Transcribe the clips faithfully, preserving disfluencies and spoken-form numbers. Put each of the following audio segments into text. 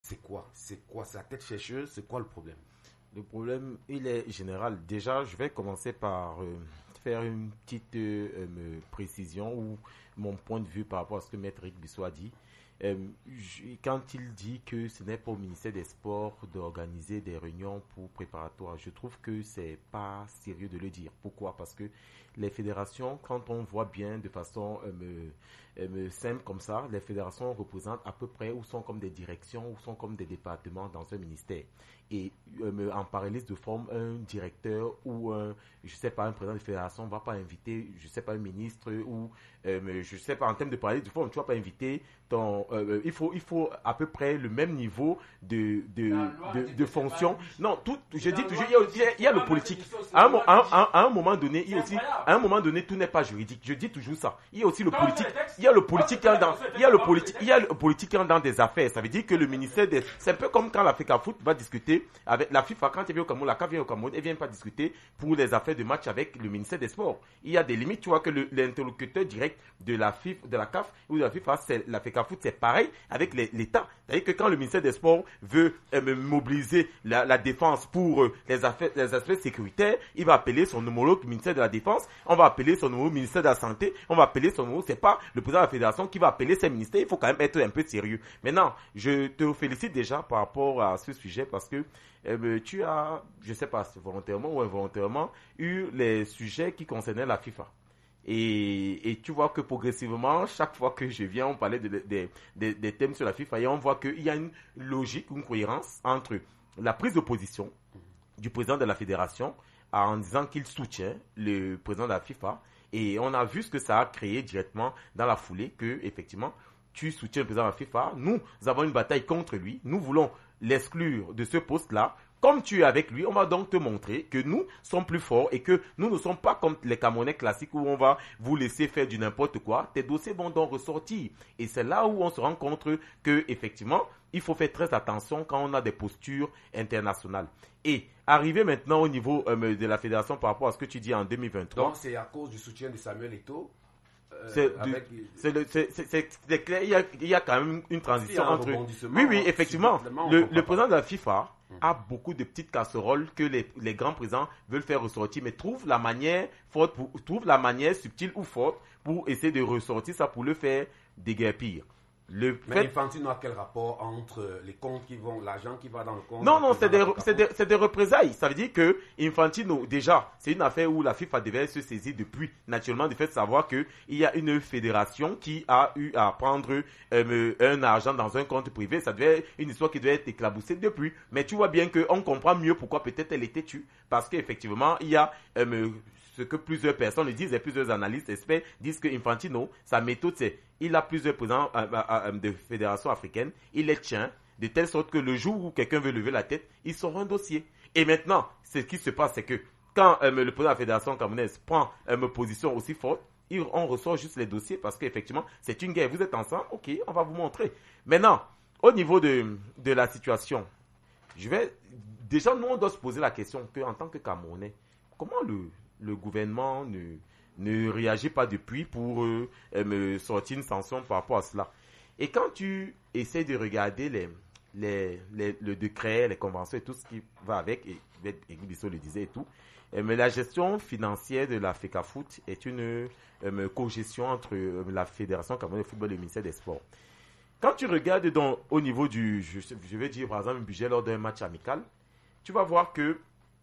c'est quoi C'est quoi C'est la tête chercheuse, c'est quoi le problème? Le problème, il est général. Déjà, je vais commencer par euh, faire une petite euh, euh, précision ou mon point de vue par rapport à ce que Maître Rick Bissot a dit. Euh, je- quand il dit que ce n'est pas au ministère des Sports d'organiser des réunions pour préparatoires, je trouve que c'est pas sérieux de le dire. Pourquoi? Parce que les fédérations, quand on voit bien de façon euh, me- euh, me simple comme ça, les fédérations représentent à peu près ou sont comme des directions ou sont comme des départements dans un ministère. Et euh, me- en parallèle de forme, un directeur ou un, je sais pas, un président de fédération ne va pas inviter, je sais pas, un ministre ou, euh, mais je sais pas, en termes de parallèle de forme, tu vas pas inviter ton, euh, il faut, il faut à peu près le même niveau de, de, de, de fonction. Non, tout, je dis toujours, il y a, il y a- il y a le politique. À un, mo- à, un- à un moment donné, il y a aussi, à un moment donné, tout n'est pas juridique. Je dis toujours ça. Il y a aussi le politique. Il y a le politique qui est dans, il y a le politique, il y a le politique qui est dans des affaires. Ça veut dire que le ministère des, c'est un peu comme quand l'Africa Foot va discuter avec la FIFA. Quand elle vient au Cameroun, la C A F vient au Cameroun, elle vient pas discuter pour les affaires de match avec le ministère des Sports. Il y a des limites. Tu vois que le- l'interlocuteur direct de la FIFA, de la C A F ou de la FIFA, c'est l'Africa Foot, c'est pareil avec les- l'État. C'est-à-dire que quand le ministère des Sports veut euh, mobiliser la, la défense pour euh, les affaires, les aspects sécuritaires, il va appeler son homologue ministère de la Défense, on va appeler son homologue ministère de la Santé, on va appeler son homologue, c'est pas le président de la fédération qui va appeler ces ministères, il faut quand même être un peu sérieux. Maintenant, je te félicite déjà par rapport à ce sujet parce que euh, tu as, je sais pas si volontairement ou involontairement, eu les sujets qui concernaient la FIFA. Et, et tu vois que progressivement, chaque fois que je viens, on parlait de, de- de- de- des thèmes sur la FIFA et on voit qu'il y a une logique, une cohérence entre la prise de position du président de la fédération en disant qu'il soutient le président de la FIFA. Et on a vu ce que ça a créé directement dans la foulée, que effectivement, tu soutiens le président de la FIFA. Nous avons une bataille contre lui. Nous voulons l'exclure de ce poste-là. Comme tu es avec lui, on va donc te montrer que nous sommes plus forts et que nous ne sommes pas comme les Camerounais classiques où on va vous laisser faire du n'importe quoi. Tes dossiers vont donc ressortir. Et c'est là où on se rend compte que, effectivement, il faut faire très attention quand on a des postures internationales. Et arriver maintenant au niveau euh, de la fédération par rapport à ce que tu dis en deux mille vingt-trois. Donc, c'est à cause du soutien de Samuel Eto'o. euh, C'est du- avec- c'est le- c'est- c'est- c'est- c'est clair, il y, a, il y a quand même une transition Il y a un entre. rebondissement, Oui, oui, hein, effectivement. subitement, on Le, comprend le pas. président de la FIFA a beaucoup de petites casseroles que les, les grands présidents veulent faire ressortir, mais trouve la manière forte, pour, trouve la manière subtile ou forte pour essayer de ressortir ça pour le faire déguerpir. Le Mais fait- Infantino a quel rapport entre les comptes qui vont, l'argent qui va dans le compte? Non, non, du c'est des, président de c'est l'Africa des, c'est des représailles. Ça veut dire que Infantino, déjà, c'est une affaire où la FIFA devait se saisir depuis, naturellement, du fait de savoir qu'il y a une fédération qui a eu à prendre euh, un argent dans un compte privé. Ça devait être une histoire qui devait être éclaboussée depuis. Mais tu vois bien qu'on comprend mieux pourquoi peut-être elle était tue. Parce qu'effectivement, il y a euh, ce que plusieurs personnes le disent et plusieurs analystes, experts, disent que Infantino, sa méthode, c'est il a plusieurs présidents euh, euh, euh, de fédérations africaines, il les tient, de telle sorte que le jour où quelqu'un veut lever la tête, il sort un dossier. Et maintenant, ce qui se passe, c'est que quand euh, le président de la fédération camerounaise prend euh, une position aussi forte, il, on ressort juste les dossiers parce qu'effectivement, c'est une guerre. Vous êtes ensemble, ok, on va vous montrer. Maintenant, au niveau de, de la situation, je vais déjà, nous, on doit se poser la question qu'en tant que Camerounais, comment le, le gouvernement ne, ne réagit pas depuis pour euh, euh, me sortir une sanction par rapport à cela. Et quand tu essaies de regarder les, les, les, le décret, les conventions et tout ce qui va avec, et Guy Bissot le disait et tout, euh, mais la gestion financière de la FECAFOOT est une euh, co-gestion entre euh, la Fédération camerounaise de football et le ministère des Sports. Quand tu regardes dans, au niveau du, je, je vais dire par exemple, un budget lors d'un match amical, tu vas voir que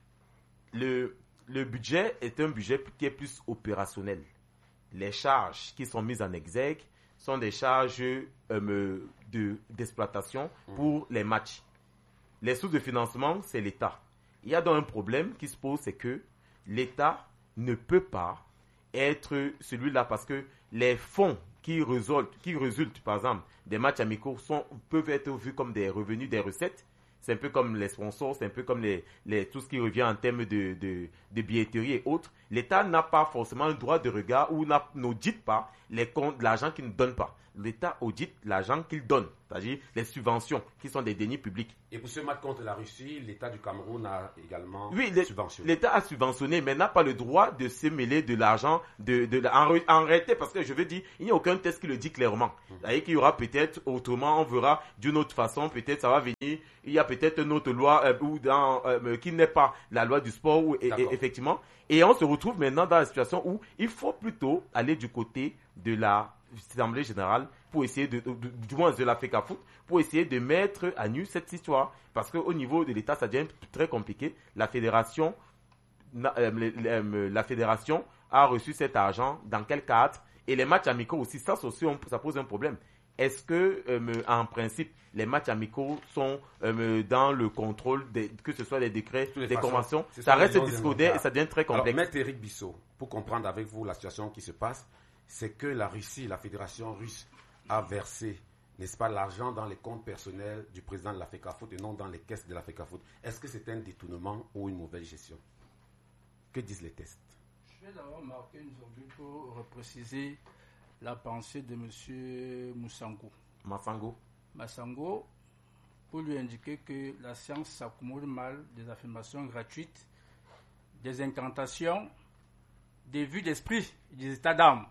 le, le budget est un budget qui est plus opérationnel. Les charges qui sont mises en exergue sont des charges euh, de, d'exploitation pour les matchs. Les sources de financement, c'est l'État. Il y a donc un problème qui se pose, c'est que l'État ne peut pas être celui-là parce que les fonds qui résultent, qui résultent par exemple, des matchs amicaux sont, peuvent être vus comme des revenus, des recettes. C'est un peu comme les sponsors, c'est un peu comme les, les, tout ce qui revient en termes de, de, de billetterie et autres. L'État n'a pas forcément un droit de regard ou n'audite pas les comptes, l'argent qu'il ne donne pas. l'État audite l'argent qu'il donne, c'est-à-dire les subventions qui sont des deniers publics. Et pour ce match contre la Russie, l'État du Cameroun a également oui, les, subventionné. L'État a subventionné, mais n'a pas le droit de se mêler de l'argent de, de, de en, en réalité, parce que je veux dire, il n'y a aucun texte qui le dit clairement. Mmh. C'est-à-dire qu'il y aura peut-être autrement, on verra d'une autre façon, peut-être ça va venir. Il y a peut-être une autre loi euh, ou dans, euh, qui n'est pas la loi du sport, où, et, et, effectivement. Et on se retrouve maintenant dans la situation où il faut plutôt aller du côté de la Assemblée générale pour essayer de, de, de du moins de la FECAFOOT, pour essayer de mettre à nu cette histoire. Parce qu'au niveau de l'État, ça devient très compliqué. La fédération, euh, la fédération a reçu cet argent dans quel cadre? Et les matchs amicaux aussi, ça, aussi, ça pose un problème. Est-ce que, euh, en principe, les matchs amicaux sont euh, dans le contrôle, des, que ce soit des décrets, des façons, conventions? Ça reste discodé et ça devient très complexe. Alors, Maître Éric Bissot, pour comprendre avec vous la situation qui se passe, c'est que la Russie, la fédération russe, a versé, n'est-ce pas, l'argent dans les comptes personnels du président de la FECAFOOT et non dans les caisses de la FECAFOOT. Est-ce que c'est un détournement ou une mauvaise gestion? Que disent les tests? Je vais d'abord marquer une virgule pour repréciser la pensée de M. Moussango. Massango. Massango, pour lui indiquer que la science s'accommode mal des affirmations gratuites, des incantations, des vues d'esprit, des états d'âme.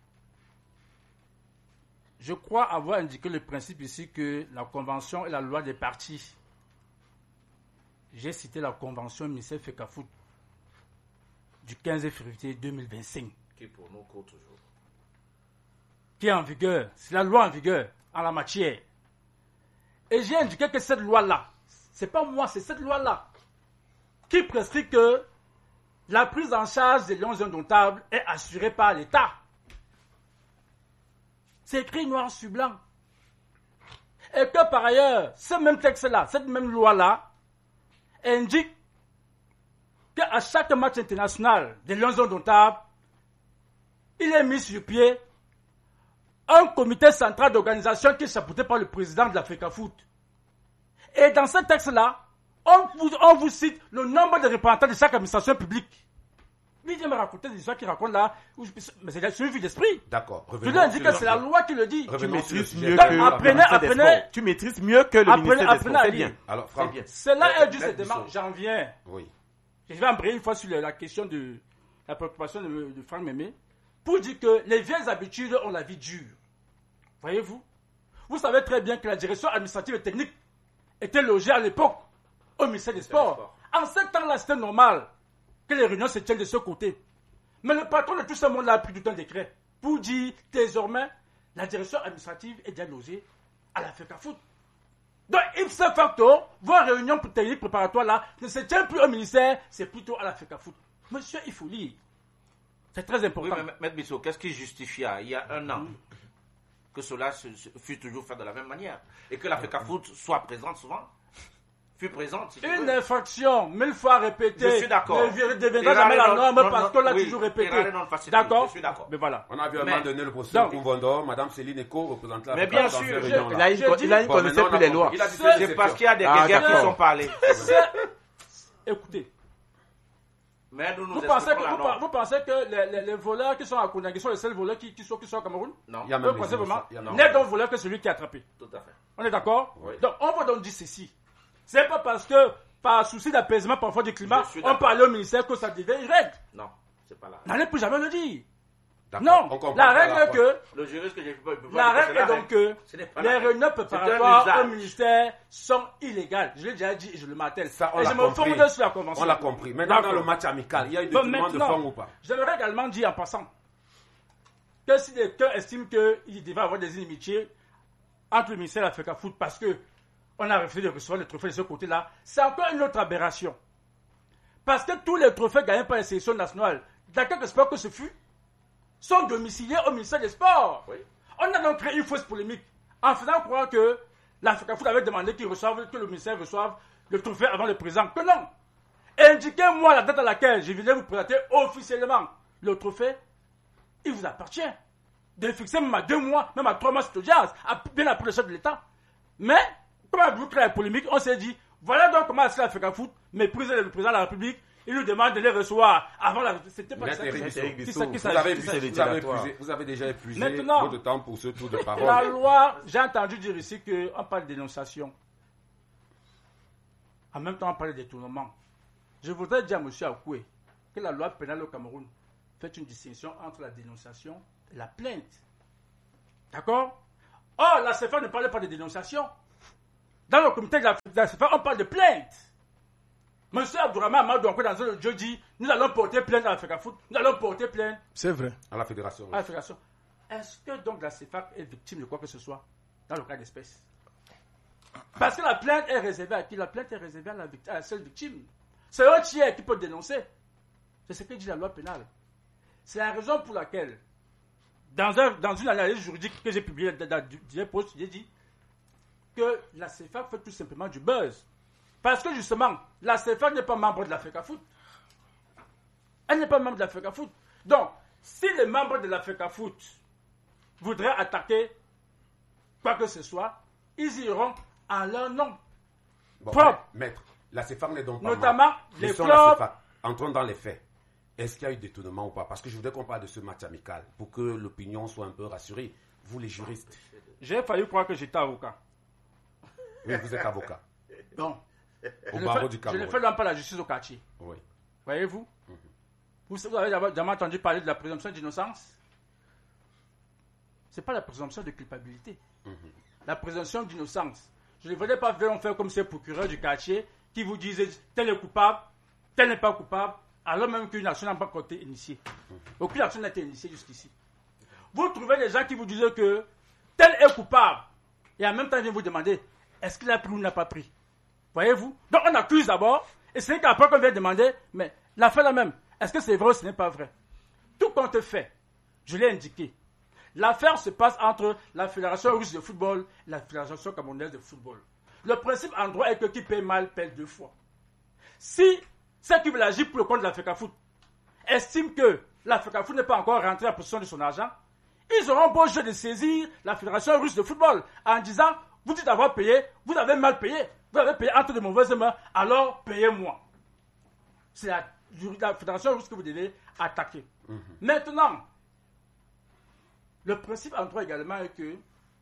Je crois avoir indiqué le principe ici que la convention est la loi des partis. J'ai cité la convention ministère FECAFOOT du quinze février deux mille vingt-cinq. Qui pour nous court toujours. Qui est en vigueur. C'est la loi en vigueur en la matière. Et j'ai indiqué que cette loi-là, c'est pas moi, c'est cette loi-là qui prescrit que la prise en charge des lions indomptables est assurée par l'État. C'est écrit noir sur blanc. Et que par ailleurs, ce même texte-là, cette même loi-là, indique qu'à chaque match international des lions indomptables, il est mis sur pied un comité central d'organisation qui est chapeauté par le président de la FECAFOOT. Et dans ce texte-là, on vous, on vous cite le nombre de représentants de chaque administration publique. Lui vient me raconter des histoires qu'il raconte là, mais c'est une vue d'esprit. D'accord. Je lui ai dit que c'est la loi qui le dit. Tu maîtrises mieux Donc, que apprenez, apprenez, tu maîtrises mieux que le apprenez, ministère des apprenez Sports. à C'est lire. bien. Alors, Franck, cela est dû cette démarche. J'en viens. Oui. Je vais embrayer une fois sur la question de la préoccupation de, de Franck Mémé pour dire que les vieilles habitudes ont la vie dure. Voyez-vous? Vous savez très bien que la direction administrative et technique était logée à l'époque au ministère des Sports. En ce temps-là, c'était normal que les réunions se tiennent de ce côté. Mais le patron de tout ce monde-là a pris tout un décret pour dire désormais la direction administrative est déjà logée à la FECAFOOT. Donc, ipso facto, vos réunions techniques préparatoires là ne se tiennent plus au ministère, c'est plutôt à la FECAFOOT. Monsieur, il faut lire. C'est très important. Oui, mais M. Bissot, qu'est-ce qui justifia il y a un an que cela se, se, fut toujours fait de la même manière et que la FECAFOOT soit présente souvent? Fut présente, si Une infraction, mille fois répétée, je suis d'accord. ne deviendra jamais la norme non, parce non, qu'on l'a oui, toujours répété. D'accord. Je suis d'accord. Mais voilà. On a vu un Mais, moment donné le professeur Kouvondo, Mme Céline Eko représente la mais bien dans sûr, ces je, réunions-là. Il a une, il a une Bon, connaissance plus les lois. Il a dit c'est, c'est c'est parce qu'il y a des Ah, guerres qui d'accord. sont parlées. Écoutez, Mais nous nous vous pensez, que, la vous, norme. vous pensez que les, les, les voleurs qui sont à Conakry sont les seuls voleurs qui, qui, sont, qui sont au Cameroun? Non, Il y a Vous même pensez les vraiment? innocents, il y en a N'est donc voleur que celui qui est attrapé. tout à fait. On est d'accord? Oui. Donc, on va donc dire ceci. C'est pas parce que, par souci d'apaisement parfois du climat, Je suis on d'accord. parlait au ministère que ça devient une règle. Non, c'est pas là. N'allez plus jamais le dire. D'accord, Non, on comprend la pas règle la est que, Le juriste que j'ai pas. la règle est donc que Ce n'est pas les la règle. réunions C'est un préparatoires usage. au ministère sont illégales. Je l'ai déjà dit et je le martèle. Ça, on Et l'a je me compris. fonde sur la convention. On l'a compris. Maintenant, dans D'accord. le match amical, il y a une Bon, détournement de maintenant, forme ou pas? j'aimerais également dire en passant que si quelqu'un estime qu'il devait avoir des inimitiés entre le ministère et la FECAFOOT parce qu'on a refusé de recevoir le trophée de ce côté-là, c'est encore une autre aberration. Parce que tous les trophées gagnés par les sélections nationales, dans quelque sport que ce fut, sont domiciliés au ministère des Sports. Oui. On a donc créé une fausse polémique en faisant croire que la FECAFOOT avait demandé qu'ils reçoivent, que le ministère reçoive le trophée avant le président. Que non. Indiquez-moi la date à laquelle je viens vous présenter officiellement le trophée. Il vous appartient de fixer même à deux mois, même à trois mois cette audience, bien après le chef de l'État. Mais, comme vous créez la polémique, on s'est dit, voilà donc comment est-ce que la FECAFOOT méprise le président de la République. il nous demande de les recevoir avant la... C'était pas ça. Eric Eric Qui Bissou, ça- qui Vous ça- avez, qui vous ça- avez dilatoire. épuisé- vous avez déjà épuisé Maintenant, votre temps pour ce tour de parole. La loi, j'ai entendu dire ici qu'on parle de dénonciation. En même temps, on parle de détournement. Je voudrais dire à M. Akoué que la loi pénale au Cameroun fait une distinction entre la dénonciation et la plainte. D'accord? Or, la C F A ne parle pas de dénonciation. Dans le comité de la, de la C F A, on parle de plainte. M. Abdourahmane Amadou, encore dans un audio, dit nous allons porter plainte à l'Africa Foot, nous allons porter plainte C'est vrai. À la fédération. à la fédération. Est-ce que donc la C F A est victime de quoi que ce soit dans le cas d'espèce? Parce que la plainte est réservée à qui? La plainte est réservée à la, vict- à la seule victime. C'est un tiers qui peut dénoncer. C'est ce que dit la loi pénale. C'est la raison pour laquelle, dans, un, dans une analyse juridique que j'ai publiée dans dans- dans un post, j'ai dit que la C F A fait tout simplement du buzz. Parce que justement, la C F A n'est pas membre de l'Africa Foot. Elle n'est pas membre de l'Africa Foot. Donc, si les membres de l'Africa Foot voudraient attaquer quoi que ce soit, ils iront à leur nom. Bon, Propre. mais- maître, la C F A n'est donc pas Notamment membre. les Laissons clubs. la C F A. Entrons dans les faits. Est-ce qu'il y a eu détournement ou pas? Parce que je voudrais qu'on parle de ce match amical pour que l'opinion soit un peu rassurée. Vous, les juristes, J'ai failli croire que j'étais avocat. oui, vous êtes avocat Donc, au je, barreau ne du fais, je ne Cameroun. fais même pas la justice au quartier. Oui. Voyez-vous? Vous vous avez jamais jamais entendu parler de la présomption d'innocence? Ce n'est pas la présomption de culpabilité. La présomption d'innocence. Je ne voudrais pas faire comme ces procureurs du quartier qui vous disaient tel est coupable, tel n'est pas coupable, alors même qu'une action n'a pas encore été initiée. Aucune action n'a été initiée jusqu'ici. Vous trouvez des gens qui vous disent que tel est coupable, et en même temps, ils viennent vous demander est-ce qu'il a pris ou n'a pas pris. Voyez-vous? Donc on accuse d'abord, et c'est qu'après qu'on vient demander, mais l'affaire la même, est-ce que c'est vrai ou ce n'est pas vrai? Tout compte fait, je l'ai indiqué. L'affaire se passe entre la Fédération russe de football et la Fédération camerounaise de football. Le principe en droit est que qui paye mal paye deux fois. Si ceux qui veulent agir pour le compte de l'Africa Foot estiment que l'Africa Foot n'est pas encore rentré en possession de son argent, ils auront beau jeu de saisir la Fédération russe de football en disant vous dites avoir payé, vous avez mal payé, vous avez payé entre de mauvaises mains, alors payez-moi. C'est la, la Fédération russe que vous devez attaquer. Mm-hmm. Maintenant, le principe en droit également est que,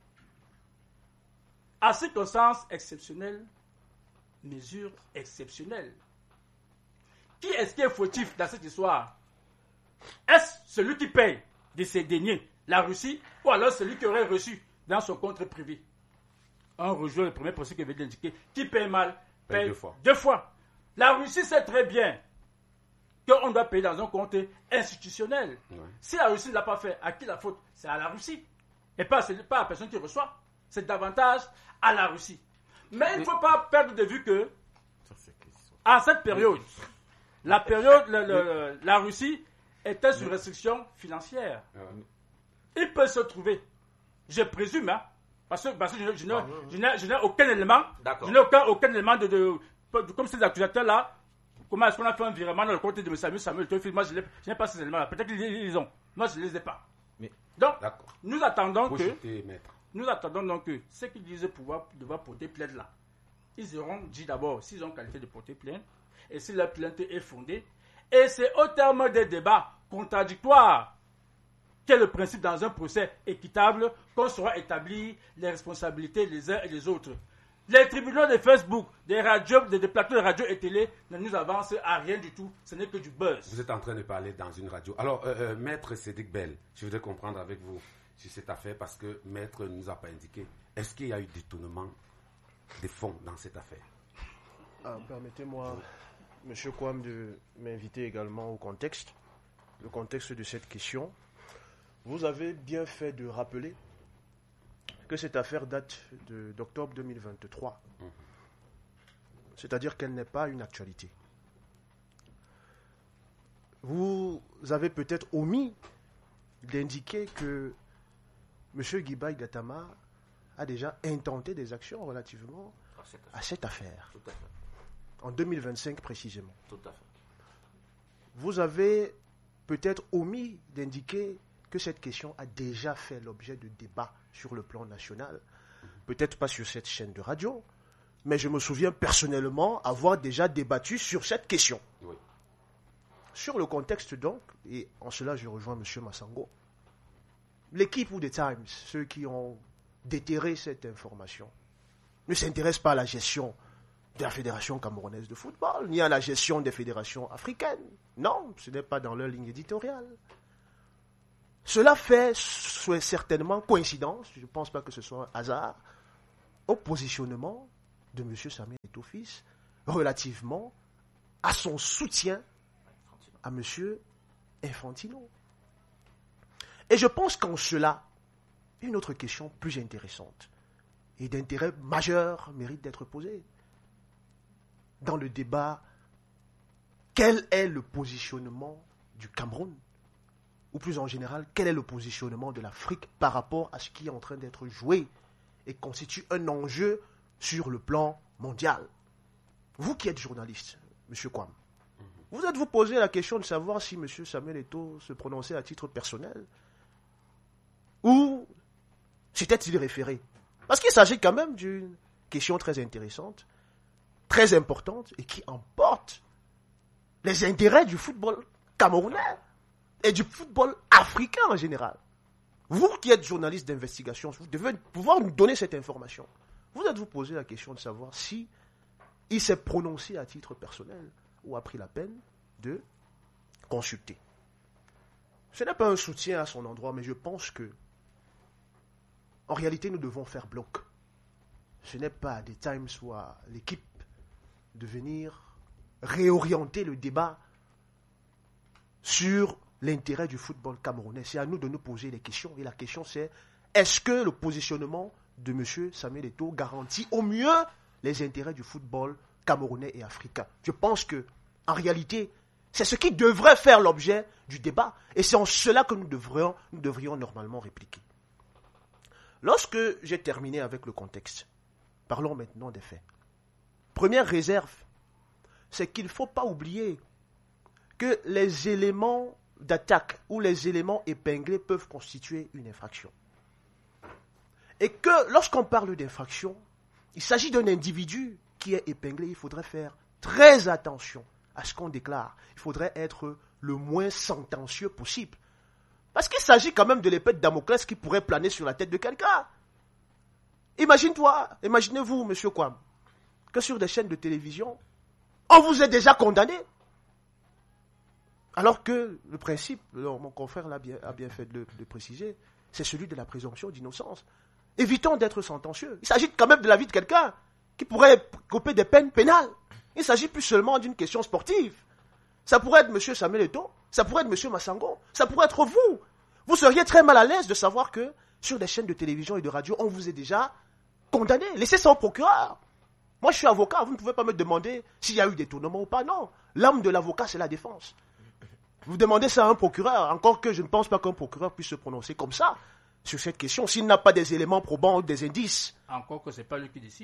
à circonstances exceptionnelles, mesures exceptionnelles. Qui est-ce qui est fautif dans cette histoire? Est-ce celui qui paye de ces deniers, la Russie, ou alors celui qui aurait reçu dans son compte privé? On rejoint le premier principe que je viens d'indiquer. Qui paye mal paye, Paye deux fois. deux fois. La Russie sait très bien qu'on doit payer dans un compte institutionnel. Ouais. Si la Russie ne l'a pas fait, à qui la faute? C'est à la Russie. Et pas, c'est pas à la personne qui reçoit. C'est davantage à la Russie. Mais il ne faut pas perdre de vue que, à cette période, la période, le- le- la Russie était sous restriction financière. Il peut se trouver, je présume, hein, parce que, parce que je, n'ai- je n'ai- je n'ai- je n'ai aucun élément, D'accord. je n'ai aucun, aucun élément de, de, de- comme ces accusateurs-là, comment est-ce qu'on a fait un virement dans le compte de Samuel Samuel Théophile? Moi, je n'ai je n'ai pas ces éléments-là. Peut-être qu'ils les ont. Moi, je ne les ai pas. Mais- Donc, D'accord. nous attendons Vous que, jetez, maître. nous attendons donc que ceux qui disent pouvoir devoir porter plainte là, ils auront dit d'abord s'ils ont qualité de porter plainte et si leur plainte est fondée. Et c'est au terme des débats contradictoires qu'est le principe dans un procès équitable qu'on saura établir les responsabilités les uns et les autres. Les tribunaux de Facebook, des radios, des, des plateaux de radio et télé ne nous avancent à rien du tout. Ce n'est que du buzz. Vous êtes en train de parler dans une radio. Alors, euh, euh, maître Cédric Bell, je voudrais comprendre avec vous sur cette affaire parce que maître ne nous a pas indiqué. Est-ce qu'il y a eu détournement des fonds dans cette affaire? Ah, permettez-moi, M. Kouam, de m'inviter également au contexte, le contexte de cette question. Vous avez bien fait de rappeler que cette affaire date de- d'octobre deux mille vingt-trois. Mmh. C'est-à-dire qu'elle n'est pas une actualité. Vous avez peut-être omis d'indiquer que M. Guibaï Gatama a déjà intenté des actions relativement Ah, c'est à cette affaire, Tout à fait. en deux mille vingt-cinq précisément. Tout à fait. Vous avez peut-être omis d'indiquer que cette question a déjà fait l'objet de débats sur le plan national. Peut-être pas sur cette chaîne de radio, mais je me souviens personnellement avoir déjà débattu sur cette question. Oui. sur le contexte donc, et en cela je rejoins M. Massango, l'équipe ou des Times, ceux qui ont déterré cette information, ne s'intéressent pas à la gestion de la Fédération camerounaise de football, ni à la gestion des fédérations africaines. Non, ce n'est pas dans leur ligne éditoriale. Cela fait certainement coïncidence, je ne pense pas que ce soit un hasard, au positionnement de M. Samuel Eto'o fils relativement à son soutien à M. Infantino. Et je pense qu'en cela, une autre question plus intéressante et d'intérêt majeur mérite d'être posée. Dans le débat, quel est le positionnement du Cameroun? Ou plus en général, quel est le positionnement de l'Afrique par rapport à ce qui est en train d'être joué et constitue un enjeu sur le plan mondial? Vous qui êtes journaliste, M. Kwam, vous êtes-vous posé la question de savoir si M. Samuel Eto'o se prononçait à titre personnel ou s'était-il référé? Parce qu'il s'agit quand même d'une question très intéressante, très importante et qui emporte les intérêts du football camerounais et du football africain en général. Vous qui êtes journaliste d'investigation, vous devez pouvoir nous donner cette information. Vous êtes-vous posé la question de savoir si il s'est prononcé à titre personnel ou a pris la peine de consulter? Ce n'est pas un soutien à son endroit, mais je pense que en réalité, nous devons faire bloc. Ce n'est pas à des Times ou à l'équipe de venir réorienter le débat sur l'intérêt du football camerounais. C'est à nous de nous poser les questions. Et la question c'est, est-ce que le positionnement de M. Samuel Eto'o garantit au mieux les intérêts du football camerounais et africain? Je pense que, en réalité, c'est ce qui devrait faire l'objet du débat. Et c'est en cela que nous devrions, nous devrions normalement répliquer. Lorsque j'ai terminé avec le contexte, parlons maintenant des faits. Première réserve, c'est qu'il ne faut pas oublier que les éléments d'attaque ou les éléments épinglés peuvent constituer une infraction. Et que lorsqu'on parle d'infraction, il s'agit d'un individu qui est épinglé, il faudrait faire très attention à ce qu'on déclare. Il faudrait être le moins sentencieux possible. Parce qu'il s'agit quand même de l'épée de Damoclès qui pourrait planer sur la tête de quelqu'un. Imagine-toi, imaginez-vous, monsieur Kwam, que sur des chaînes de télévision, on vous est déjà condamné. Alors que le principe, alors mon confrère l'a bien, a bien fait de le de préciser, c'est celui de la présomption d'innocence. Évitons d'être sentencieux. Il s'agit quand même de la vie de quelqu'un qui pourrait couper des peines pénales. Il ne s'agit plus seulement d'une question sportive. Ça pourrait être M. Samuel Eto'o, ça pourrait être M. Massango, ça pourrait être vous. Vous seriez très mal à l'aise de savoir que sur des chaînes de télévision et de radio, on vous est déjà condamné. Laissez ça au procureur. Moi, je suis avocat, vous ne pouvez pas me demander s'il y a eu détournement ou pas. Non, l'âme de l'avocat, c'est la défense. Vous demandez ça à un procureur, encore que je ne pense pas qu'un procureur puisse se prononcer comme ça sur cette question, s'il n'a pas des éléments probants ou des indices. Encore que ce n'est pas lui qui décide.